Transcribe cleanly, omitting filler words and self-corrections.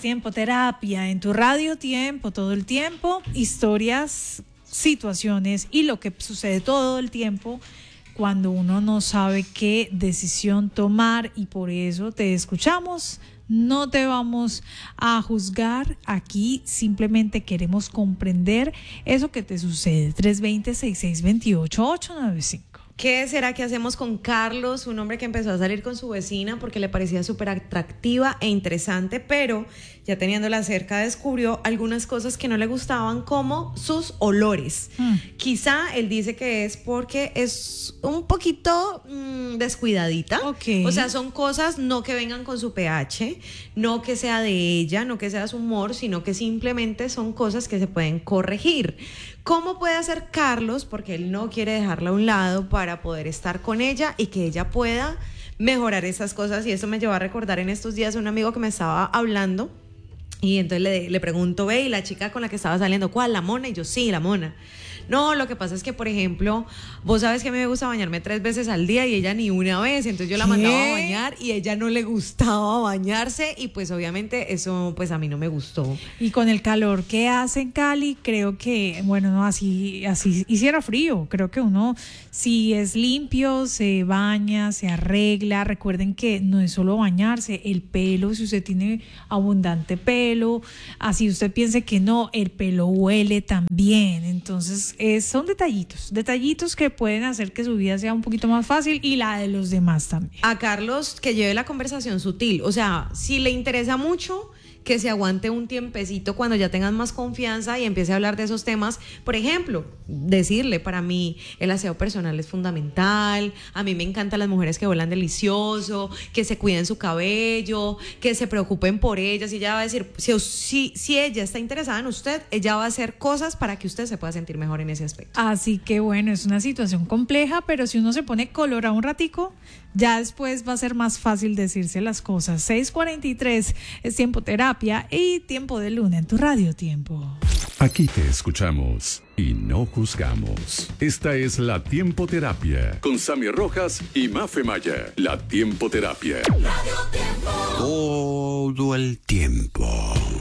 Tiempo Terapia en tu radio Tiempo, todo el tiempo, historias, situaciones y lo que sucede todo el tiempo cuando uno no sabe qué decisión tomar, y por eso te escuchamos. No te vamos a juzgar aquí, simplemente queremos comprender eso que te sucede. 320-6628-895. ¿Qué será que hacemos con Carlos, un hombre que empezó a salir con su vecina porque le parecía súper atractiva e interesante, pero ya teniéndola cerca descubrió algunas cosas que no le gustaban, como sus olores? Quizá él dice que es porque es un poquito descuidadita. Okay. O sea, son cosas no que vengan con su pH, no que sea de ella, no que sea su humor, sino que simplemente son cosas que se pueden corregir. ¿Cómo puede hacer Carlos? Porque él no quiere dejarla a un lado para poder estar con ella y que ella pueda mejorar esas cosas. Y eso me llevó a recordar en estos días a un amigo que me estaba hablando, y entonces le pregunto, ve, ¿y la chica con la que estaba saliendo, cuál? ¿La Mona? Y yo, sí, la Mona. No, lo que pasa es que, por ejemplo, vos sabes que a mí me gusta bañarme 3 veces al día y ella ni una vez, entonces yo la mandaba a bañar y ella no le gustaba bañarse, y pues obviamente eso pues a mí no me gustó. Y con el calor que hace en Cali, creo que, bueno, no, así hiciera frío, creo que uno, si es limpio, se baña, se arregla. Recuerden que no es solo bañarse, el pelo, si usted tiene abundante pelo, así usted piense que no, el pelo huele también. Entonces son detallitos que pueden hacer que su vida sea un poquito más fácil, y la de los demás también. A Carlos, que lleve la conversación sutil, o sea, si le interesa mucho, que se aguante un tiempecito cuando ya tengan más confianza y empiece a hablar de esos temas. Por ejemplo, decirle, para mí el aseo personal es fundamental, a mí me encantan las mujeres que huelan delicioso, que se cuiden su cabello, que se preocupen por ellas, y ella va a decir, si ella está interesada en usted, ella va a hacer cosas para que usted se pueda sentir mejor en ese aspecto. Así que bueno, es una situación compleja, pero si uno se pone colorado un ratico, ya después va a ser más fácil decirse las cosas. 6:43 es Tiempo Terapia y Tiempo de Luna en tu radio Tiempo. Aquí te escuchamos y no juzgamos. Esta es la Tiempo Terapia con Sammy Rojas y Mafe Maya. La Tiempo Terapia. Todo el tiempo.